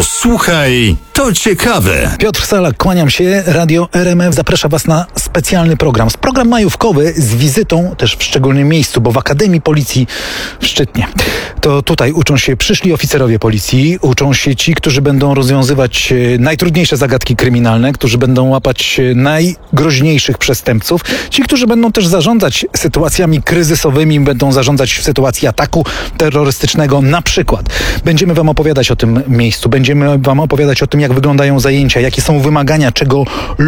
Posłuchaj, to ciekawe. Piotr Salak, kłaniam się. Radio RMF zaprasza Was na specjalny program. Program majówkowy z wizytą też w szczególnym miejscu, bo w Akademii Policji w Szczytnie. To tutaj uczą się przyszli oficerowie policji, uczą się ci, którzy będą rozwiązywać najtrudniejsze zagadki kryminalne, którzy będą łapać najgroźniejszych przestępców, ci, którzy będą też zarządzać sytuacjami kryzysowymi, będą zarządzać w sytuacji ataku terrorystycznego na przykład. Będziemy Wam opowiadać o tym miejscu, będziemy Wam opowiadać o tym, jak wyglądają zajęcia, jakie są wymagania, czego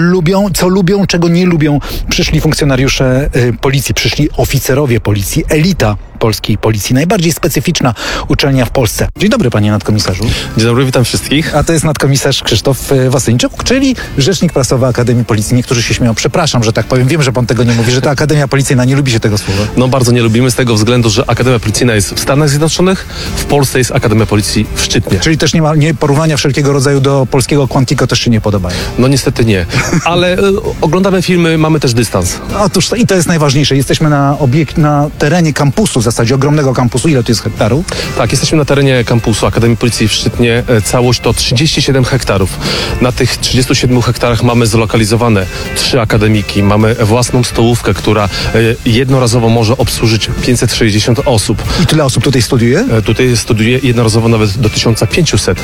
lubią, czego nie lubią przyszli funkcjonariusze policji, przyszli oficerowie policji, elita polskiej policji, najbardziej specyficzna uczelnia w Polsce. Dzień dobry, panie nadkomisarzu. Dzień dobry, witam wszystkich. A to jest nadkomisarz Krzysztof Wasyńczuk, czyli rzecznik prasowy Akademii Policji. Niektórzy się śmieją, przepraszam, że tak powiem, wiem, że pan tego nie mówi, że ta Akademia Policyjna, nie lubi się tego słowa. No bardzo nie lubimy z tego względu, że Akademia Policyjna jest w Stanach Zjednoczonych, w Polsce jest Akademia Policji w Szczytnie. Czyli też nie porównania wszelkiego rodzaju do polskiego Quantico też się nie podobają. No niestety nie, ale oglądamy filmy, mamy też dystans. Otóż i to jest najważniejsze. Jesteśmy na terenie kampusu, w zasadzie ogromnego kampusu. Ile to jest hektarów? Tak, jesteśmy na terenie kampusu Akademii Policji w Szczytnie. Całość to 37 hektarów. Na tych 37 hektarach mamy zlokalizowane 3 akademiki. Mamy własną stołówkę, która jednorazowo może obsłużyć 560 osób. I tyle osób tutaj studiuje? Tutaj studiuje jednorazowo nawet do 1500,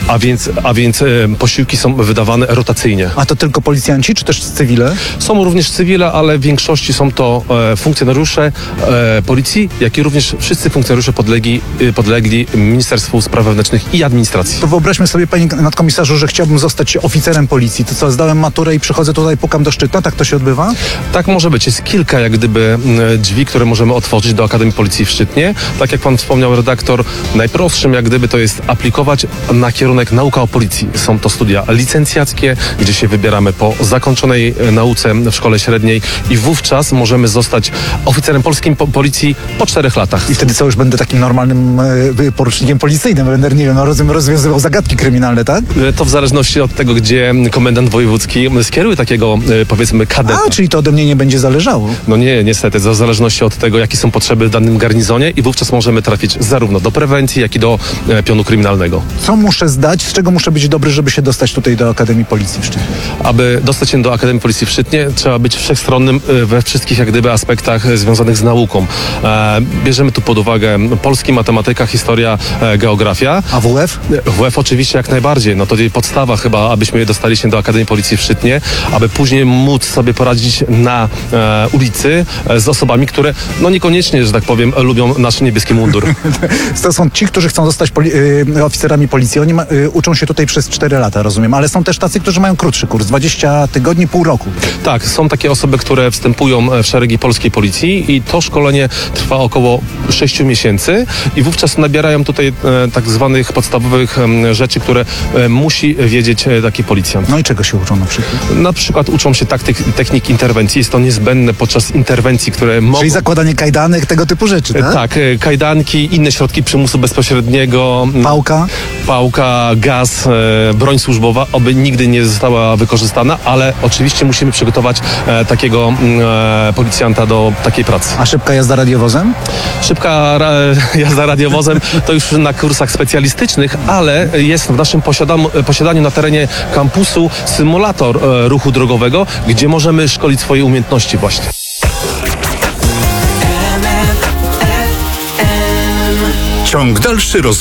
a więc posiłki są wydawane rotacyjnie. A to tylko policjanci, czy też cywile? Są również cywile, ale w większości są to funkcjonariusze policji, jak i również wszyscy funkcjonariusze podlegli Ministerstwu Spraw Wewnętrznych i Administracji. To wyobraźmy sobie, panie nadkomisarzu, że chciałbym zostać oficerem policji. To co, zdałem maturę i przychodzę tutaj, pukam do Szczytna? Tak to się odbywa? Tak może być. Jest kilka jak gdyby drzwi, które możemy otworzyć do Akademii Policji w Szczytnie. Tak jak pan wspomniał, redaktor, najprostszym jak gdyby to jest aplikować na kierunek nauka o policji. Są to studia licencjackie, gdzie się wybieramy po zakończonej nauce w szkole średniej i wówczas możemy zostać oficerem polskim policji po 4 latach. I wtedy co, już będę takim normalnym porucznikiem policyjnym, będę, nie wiem, rozwiązywał zagadki kryminalne, tak? To w zależności od tego, gdzie komendant wojewódzki skieruje takiego, powiedzmy, kadeta. A, czyli to ode mnie nie będzie zależało. No nie, niestety, w zależności od tego, jakie są potrzeby w danym garnizonie i wówczas możemy trafić zarówno do prewencji, jak i do pionu kryminalnego. Co muszę zdać, z czego muszę być dobry, żeby się dostać tutaj do Akademii Policji w Szczytnie? Aby dostać się do Akademii Policji w Szczytnie, trzeba być wszechstronnym we wszystkich jak gdyby aspektach związanych z nauką. Bierzemy tu pod uwagę polski, matematyka, historia, geografia. A WF? WF oczywiście jak najbardziej. No to podstawa chyba, abyśmy dostali się do Akademii Policji w Szczytnie, aby później móc sobie poradzić na ulicy z osobami, które no niekoniecznie, że tak powiem, lubią nasz niebieski mundur. To są ci, którzy chcą zostać oficerami policji. Oni uczą się tutaj przez 4 lata, rozumiem, ale są też tacy, którzy mają krótszy kurs, 20 tygodni, pół roku. Tak, są takie osoby, które wstępują w szeregi polskiej policji i to szkolenie trwa około 6 miesięcy i wówczas nabierają tutaj tak zwanych podstawowych rzeczy, które musi wiedzieć taki policjant. No i czego się uczą na przykład? Na przykład uczą się technik interwencji. Jest to niezbędne podczas interwencji, które mogą... Czyli zakładanie kajdanek, tego typu rzeczy, tak? Tak, kajdanki, inne środki przymusu bezpośredniego. Pałka, gaz, broń służbowa, oby nigdy nie została wykorzystana, ale oczywiście musimy przygotować takiego policjanta do takiej pracy. A szybka jazda radiowozem? Szybka jazda radiowozem to już na kursach specjalistycznych, ale jest w naszym posiadaniu na terenie kampusu symulator ruchu drogowego, gdzie możemy szkolić swoje umiejętności właśnie. Ciąg dalszy rozmowy